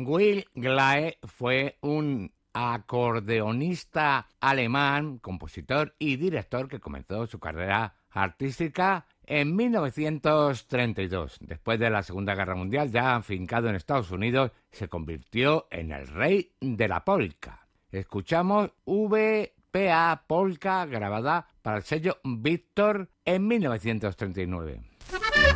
Will Glae fue un acordeonista alemán, compositor y director que comenzó su carrera artística en 1932. Después de la Segunda Guerra Mundial, ya afincado en Estados Unidos, se convirtió en el rey de la polka. Escuchamos VPA Polka, grabada para el sello Victor en 1939.